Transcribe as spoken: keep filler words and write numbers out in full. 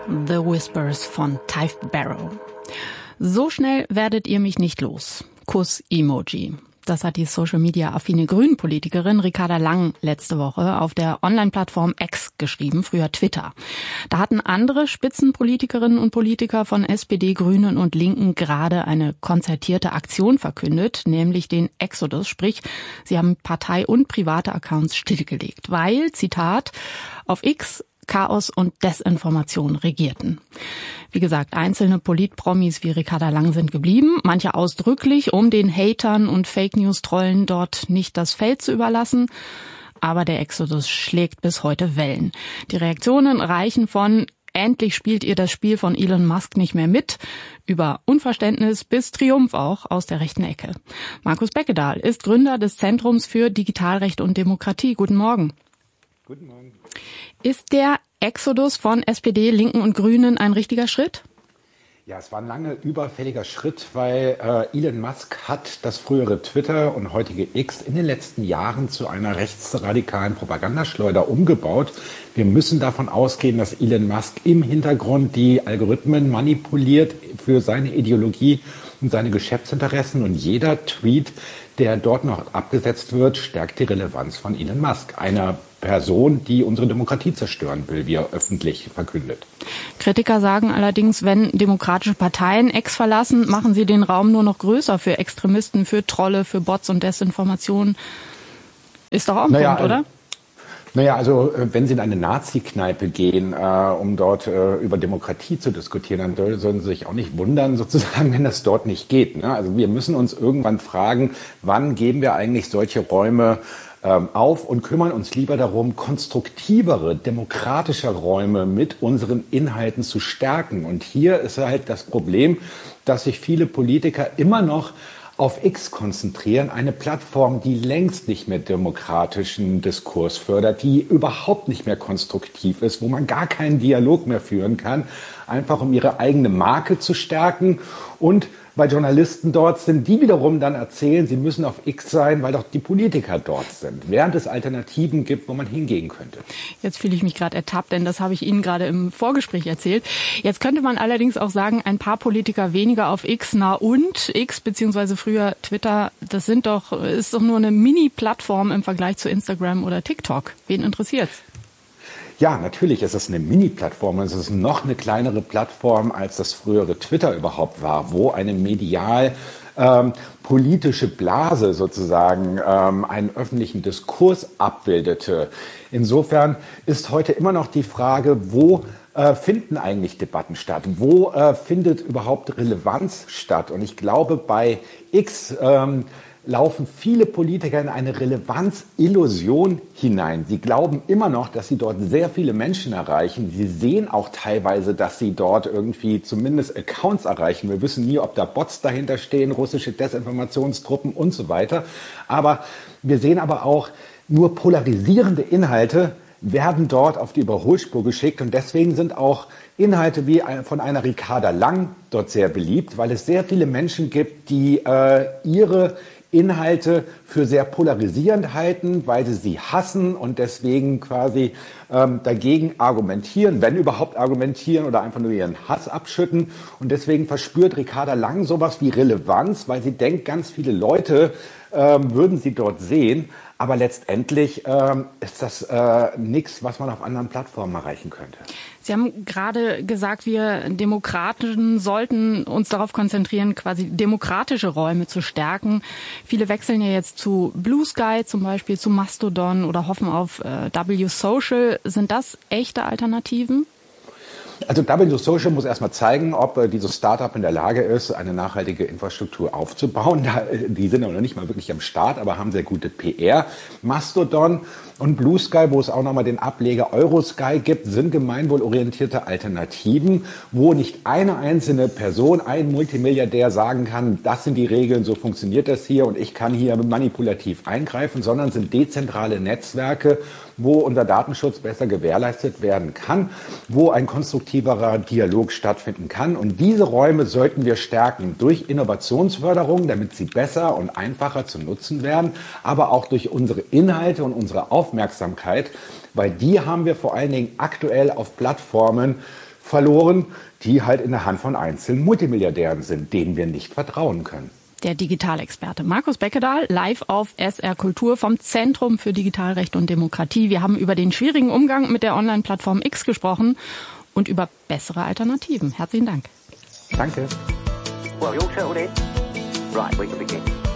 The Whispers von Typh Barrow. So schnell werdet ihr mich nicht los. Kuss-Emoji. Das hat die Social-Media-affine Grünen-Politikerin Ricarda Lang letzte Woche auf der Online-Plattform X geschrieben, früher Twitter. Da hatten andere Spitzenpolitikerinnen und Politiker von S P D, Grünen und Linken gerade eine konzertierte Aktion verkündet, nämlich den Exodus, sprich, sie haben Partei- und private Accounts stillgelegt, weil, Zitat, auf X Chaos und Desinformation regierten. Wie gesagt, einzelne Politpromis wie Ricarda Lang sind geblieben, manche ausdrücklich, um den Hatern und Fake-News-Trollen dort nicht das Feld zu überlassen. Aber der Exodus schlägt bis heute Wellen. Die Reaktionen reichen von endlich spielt ihr das Spiel von Elon Musk nicht mehr mit, über Unverständnis bis Triumph auch aus der rechten Ecke. Markus Beckedahl ist Gründer des Zentrums für Digitalrecht und Demokratie. Guten Morgen. Guten Morgen. Ist der Exodus von S P D, Linken und Grünen ein richtiger Schritt? Ja, es war ein lange überfälliger Schritt, weil äh, Elon Musk hat das frühere Twitter und heutige X in den letzten Jahren zu einer rechtsradikalen Propagandaschleuder umgebaut. Wir müssen davon ausgehen, dass Elon Musk im Hintergrund die Algorithmen manipuliert für seine Ideologie und seine Geschäftsinteressen. Und jeder Tweet, der dort noch abgesetzt wird, stärkt die Relevanz von Elon Musk, einer Person, die unsere Demokratie zerstören will, wie er öffentlich verkündet. Kritiker sagen allerdings, wenn demokratische Parteien X verlassen, machen sie den Raum nur noch größer für Extremisten, für Trolle, für Bots und Desinformation. Ist doch auch ein naja, Punkt, oder? Naja, also wenn Sie in eine Nazi-Kneipe gehen, äh, um dort äh, über Demokratie zu diskutieren, dann sollen Sie sich auch nicht wundern, sozusagen, wenn das dort nicht geht. Ne? Also wir müssen uns irgendwann fragen, wann geben wir eigentlich solche Räume ähm, auf und kümmern uns lieber darum, konstruktivere, demokratische Räume mit unseren Inhalten zu stärken. Und hier ist halt das Problem, dass sich viele Politiker immer noch auf X konzentrieren, eine Plattform, die längst nicht mehr demokratischen Diskurs fördert, die überhaupt nicht mehr konstruktiv ist, wo man gar keinen Dialog mehr führen kann, einfach um ihre eigene Marke zu stärken. Und weil Journalisten dort sind, die wiederum dann erzählen, sie müssen auf X sein, weil doch die Politiker dort sind, während es Alternativen gibt, wo man hingehen könnte. Jetzt fühle ich mich gerade ertappt, denn das habe ich Ihnen gerade im Vorgespräch erzählt. Jetzt könnte man allerdings auch sagen, ein paar Politiker weniger auf X, na und X, beziehungsweise früher Twitter, das sind doch, ist doch nur eine Mini-Plattform im Vergleich zu Instagram oder TikTok. Wen interessiert's? Ja, natürlich ist es eine Mini-Plattform. Es ist noch eine kleinere Plattform, als das frühere Twitter überhaupt war, wo eine medial ähm, politische Blase sozusagen ähm, einen öffentlichen Diskurs abbildete. Insofern ist heute immer noch die Frage, wo äh, finden eigentlich Debatten statt? Wo äh, findet überhaupt Relevanz statt? Und ich glaube, bei X ähm, laufen viele Politiker in eine Relevanzillusion hinein. Sie glauben immer noch, dass sie dort sehr viele Menschen erreichen. Sie sehen auch teilweise, dass sie dort irgendwie zumindest Accounts erreichen. Wir wissen nie, ob da Bots dahinter stehen, russische Desinformationstruppen und so weiter. Aber wir sehen aber auch, nur polarisierende Inhalte werden dort auf die Überholspur geschickt. Und deswegen sind auch Inhalte wie von einer Ricarda Lang dort sehr beliebt, weil es sehr viele Menschen gibt, die äh, ihre Inhalte für sehr polarisierend halten, weil sie sie hassen und deswegen quasi ähm, dagegen argumentieren, wenn überhaupt argumentieren oder einfach nur ihren Hass abschütten. Und deswegen verspürt Ricarda Lang sowas wie Relevanz, weil sie denkt, ganz viele Leute ähm, würden sie dort sehen. Aber letztendlich ähm, ist das äh, nichts, was man auf anderen Plattformen erreichen könnte. Sie haben gerade gesagt, wir Demokraten sollten uns darauf konzentrieren, quasi demokratische Räume zu stärken. Viele wechseln ja jetzt zu Blue Sky, zum Beispiel zu Mastodon oder hoffen auf äh, W Social. Sind das echte Alternativen? Also W Social muss erstmal zeigen, ob äh, dieses Startup in der Lage ist, eine nachhaltige Infrastruktur aufzubauen. Da, die sind noch nicht mal wirklich am Start, aber haben sehr gute P R. Mastodon und Blue Sky, wo es auch nochmal den Ableger Eurosky gibt, sind gemeinwohlorientierte Alternativen, wo nicht eine einzelne Person, ein Multimilliardär sagen kann, das sind die Regeln, so funktioniert das hier und ich kann hier manipulativ eingreifen, sondern sind dezentrale Netzwerke, wo unser Datenschutz besser gewährleistet werden kann, wo ein konstruktiverer Dialog stattfinden kann. Und diese Räume sollten wir stärken durch Innovationsförderung, damit sie besser und einfacher zu nutzen werden, aber auch durch unsere Inhalte und unsere Aufmerksamkeit, weil die haben wir vor allen Dingen aktuell auf Plattformen verloren, die halt in der Hand von einzelnen Multimilliardären sind, denen wir nicht vertrauen können. Der Digitalexperte Markus Beckedahl, live auf S R Kultur vom Zentrum für Digitalrecht und Demokratie. Wir haben über den schwierigen Umgang mit der Online-Plattform X gesprochen und über bessere Alternativen. Herzlichen Dank. Danke. Well, you all settled in? Right, we can begin.